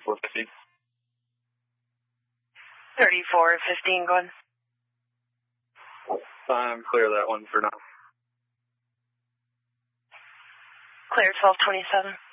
3415. 3415, go ahead. Clear that one for now. Clear 1227.